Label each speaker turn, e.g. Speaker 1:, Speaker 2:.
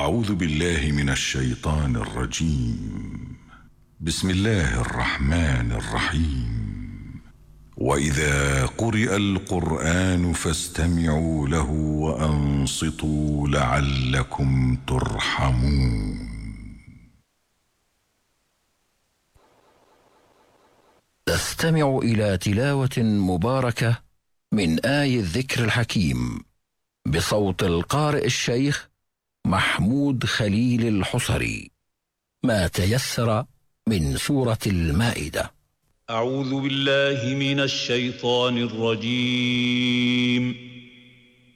Speaker 1: أعوذ بالله من الشيطان الرجيم. بسم الله الرحمن الرحيم. وإذا قرئ القرآن فاستمعوا له وأنصتوا لعلكم ترحمون.
Speaker 2: تستمع إلى تلاوة مباركة من آي الذكر الحكيم بصوت القارئ الشيخ محمود خليل الحصري. ما تيسر من سورة المائدة.
Speaker 3: أعوذ بالله من الشيطان الرجيم.